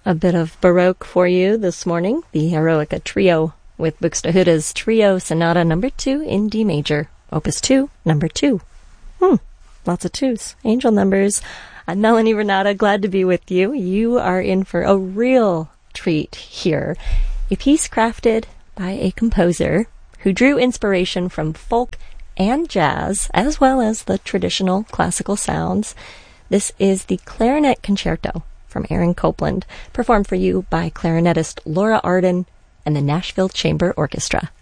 a bit of Baroque for you this morning. The Eroica Trio with Buxtehude's Trio Sonata No. 2 in D major, Opus 2, No. 2. Lots of twos. Angel numbers. I'm Melanie Renata, glad to be with you. You are in for a real treat here. A piece crafted by a composer who drew inspiration from folk and jazz, as well as the traditional classical sounds. This is the Clarinet Concerto from Aaron Copland, performed for you by clarinetist Laura Arden and the Nashville Chamber Orchestra.